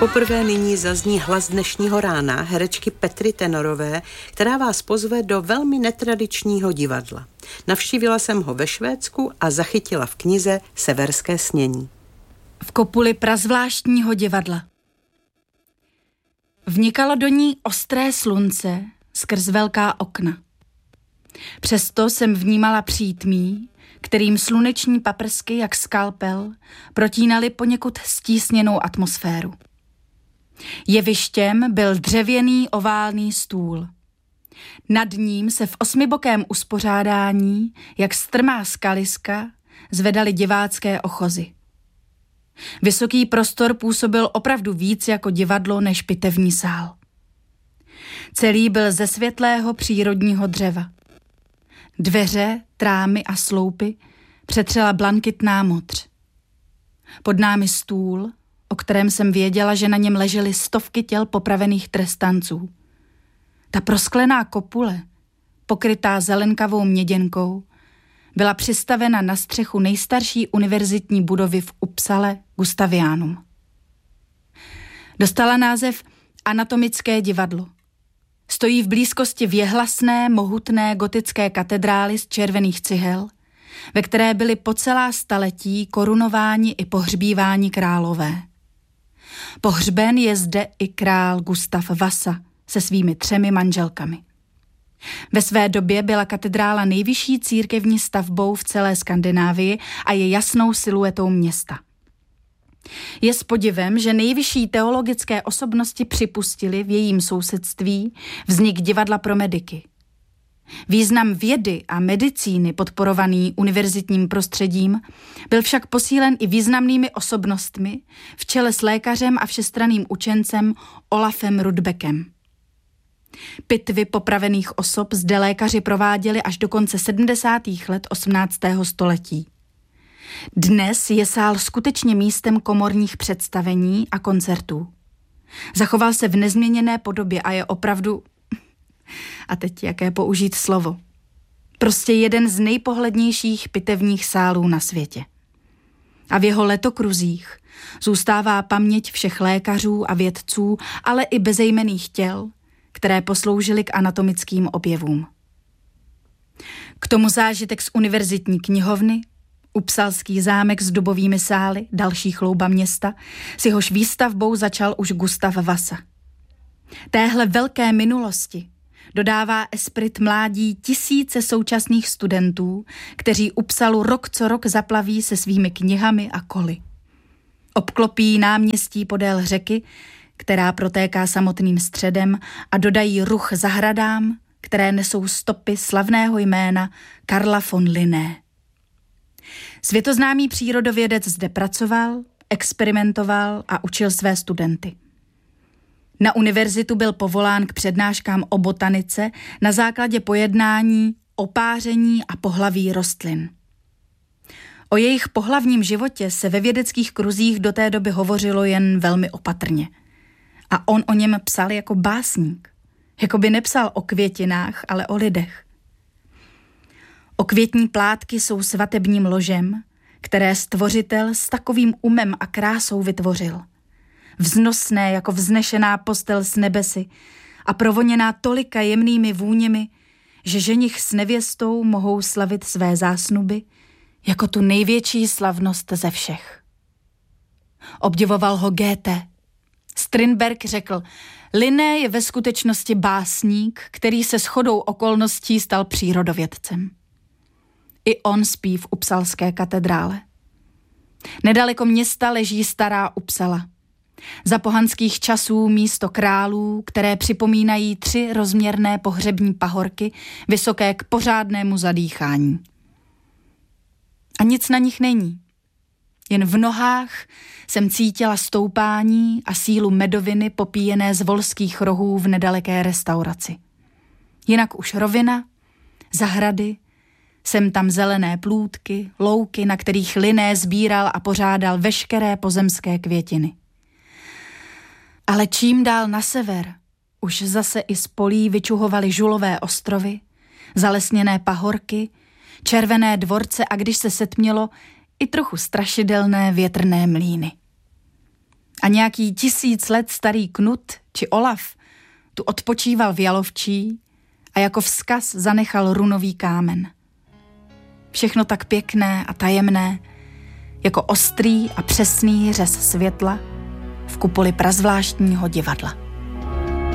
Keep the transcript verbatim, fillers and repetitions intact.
Poprvé nyní zazní hlas dnešního rána herečky Petry Tenorové, která vás pozve do velmi netradičního divadla. Navštívila jsem ho ve Švédsku a zachytila v knize Severské snění. V kopuli prazvláštního divadla. Vnikalo do ní ostré slunce skrz velká okna. Přesto jsem vnímala přítmí, kterým sluneční paprsky jak skalpel protínaly poněkud stísněnou atmosféru. Jevištěm byl dřevěný oválný stůl. Nad ním se v osmibokém uspořádání, jak strmá skaliska, zvedaly divácké ochozy. Vysoký prostor působil opravdu víc jako divadlo než pitevní sál. Celý byl ze světlého přírodního dřeva. Dveře, trámy a sloupy přetřela blankitná modř. Pod námi stůl, o kterém jsem věděla, že na něm ležely stovky těl popravených trestanců. Ta prosklená kopule, pokrytá zelenkavou měděnkou, byla přistavena na střechu nejstarší univerzitní budovy v Uppsale, Gustavianum. Dostala název Anatomické divadlo. Stojí v blízkosti věhlasné, mohutné gotické katedrály z červených cihel, ve které byly po celá staletí korunováni i pohřbíváni králové. Pohřben je zde i král Gustav Vasa se svými třemi manželkami. Ve své době byla katedrála nejvyšší církevní stavbou v celé Skandinávii a je jasnou siluetou města. Je s podivem, že nejvyšší teologické osobnosti připustili v jejím sousedství vznik divadla pro mediky. Význam vědy a medicíny podporovaný univerzitním prostředím byl však posílen i významnými osobnostmi v čele s lékařem a všestranným učencem Olafem Rudbeckem. Pitvy popravených osob zde lékaři prováděli až do konce sedmdesátých let osmnáctého století. Dnes je sál skutečně místem komorních představení a koncertů. Zachoval se v nezměněné podobě a je opravdu, a teď jaké použít slovo, prostě jeden z nejpohlednějších pitevních sálů na světě. A v jeho letokruzích zůstává paměť všech lékařů a vědců, ale i bezejmenných těl, které posloužily k anatomickým objevům. K tomu zážitek z univerzitní knihovny, Uppsalský zámek s dubovými sály, další chlouba města, s jehož výstavbou začal už Gustav Vasa. Téhle velké minulosti dodává esprit mládí tisíce současných studentů, kteří Uppsalu rok co rok zaplaví se svými knihami a koly. Obklopí náměstí podél řeky, která protéká samotným středem, a dodají ruch zahradám, které nesou stopy slavného jména Karla von Linné. Světoznámý přírodovědec zde pracoval, experimentoval a učil své studenty. Na univerzitu byl povolán k přednáškám o botanice na základě pojednání o páření a pohlaví rostlin. O jejich pohlavním životě se ve vědeckých kruzích do té doby hovořilo jen velmi opatrně. A on o něm psal jako básník. Jako by nepsal o květinách, ale o lidech. Okvětní plátky jsou svatebním ložem, které stvořitel s takovým umem a krásou vytvořil. Vznosné jako vznešená postel s nebesy a provoněná tolika jemnými vůněmi, že ženich s nevěstou mohou slavit své zásnuby jako tu největší slavnost ze všech. Obdivoval ho Goethe. Strindberg řekl, Linné je ve skutečnosti básník, který se shodou okolností stal přírodovědcem. I on spí v Uppsalské katedrále. Nedaleko města leží stará Uppsala. Za pohanských časů místo králů, které připomínají tři rozměrné pohřební pahorky, vysoké k pořádnému zadýchání. A nic na nich není. Jen v nohách jsem cítila stoupání a sílu medoviny popíjené z volských rohů v nedaleké restauraci. Jinak už rovina, zahrady, sem tam zelené plůtky, louky, na kterých Linné sbíral a pořádal veškeré pozemské květiny. Ale čím dál na sever, už zase i z polí vyčuhovaly žulové ostrovy, zalesněné pahorky, červené dvorce a když se setmělo, i trochu strašidelné větrné mlýny. A nějaký tisíc let starý Knut či Olaf tu odpočíval v Jalovčí a jako vzkaz zanechal runový kámen. Všechno tak pěkné a tajemné, jako ostrý a přesný řez světla v kupoli prazvláštního divadla.